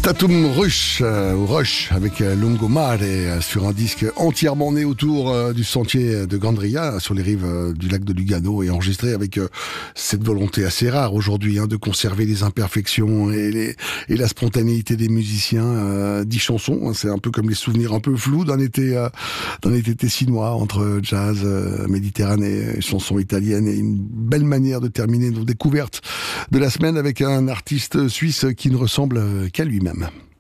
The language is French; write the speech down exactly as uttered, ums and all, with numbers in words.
Tatum Rush, euh, ou Rush avec euh, Lungomare euh, sur un disque entièrement né autour euh, du sentier de Gandria sur les rives euh, du lac de Lugano et enregistré avec euh, cette volonté assez rare aujourd'hui hein, de conserver les imperfections et, les, et la spontanéité des musiciens. Euh, dix chansons, hein, c'est un peu comme les souvenirs un peu flous d'un été, euh, d'un été tessinois entre jazz, euh, Méditerranée, chansons italiennes et une belle manière de terminer nos découvertes de la semaine avec un artiste suisse qui ne ressemble qu'à lui-même.